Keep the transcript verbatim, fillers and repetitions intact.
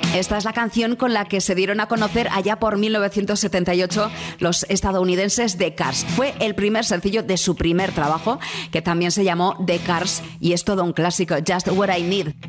Esta es la canción con la que se dieron a conocer allá por mil novecientos setenta y ocho los estadounidenses The Cars. Fue el primer sencillo de su primer trabajo, que también se llamó The Cars, y es todo un clásico, Just What I Need.